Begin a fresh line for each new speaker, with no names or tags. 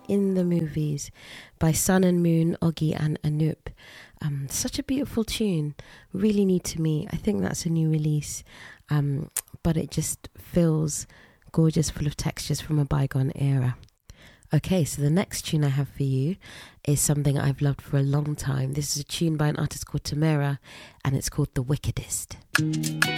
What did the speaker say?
in the Movies by Sun and Moon, Oggy and Anoop. Such a beautiful tune, really new to me. I think that's a new release, but it just feels gorgeous, full of textures from a bygone era. Okay, so the next tune I have for you is something I've loved for a long time. This is a tune by an artist called Tamera, and it's called The Wickedest.